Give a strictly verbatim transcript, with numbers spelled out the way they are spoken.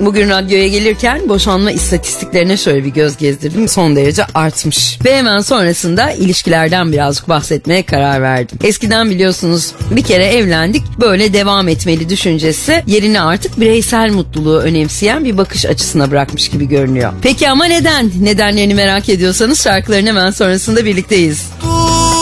Bugün radyoya gelirken boşanma istatistiklerine şöyle bir göz gezdirdim. Son derece artmış. Ve hemen sonrasında ilişkilerden birazcık bahsetmeye karar verdim. Eskiden biliyorsunuz bir kere evlendik, böyle devam etmeli düşüncesi yerini artık bireysel mutluluğu önemseyen bir bakış açısına bırakmış gibi görünüyor. Peki ama neden? Nedenlerini merak ediyorsanız şarkıların hemen sonrasında birlikteyiz.